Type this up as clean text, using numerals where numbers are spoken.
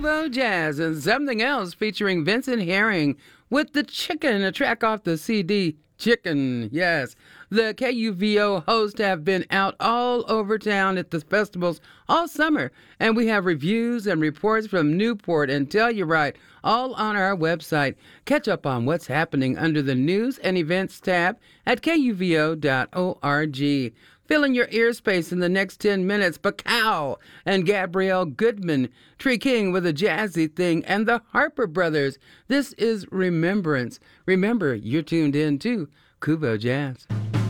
Kubo Jazz and something else featuring Vincent Herring with The Chicken, a track off the CD Chicken. Yes, the KUVO hosts have been out all over town at the festivals all summer, and we have reviews and reports from Newport and Telluride all on our website. Catch up on what's happening under the News and Events tab at kuvo.org. Filling your ear space in the next 10 minutes, Bacow and Gabrielle Goodman, Tree King with a jazzy thing, and the Harper Brothers. This is Remembrance. Remember, you're tuned in to Kubo Jazz.